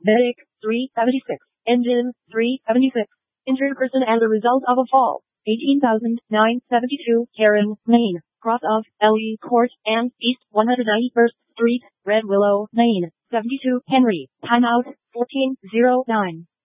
Medic, 376. Engine, 376. Injured person as a result of a fall, 18,972. Karen, Maine. Cross of LE Court and East 191st Street, Red Willow, Maine. 72. Henry. Timeout, 14:09.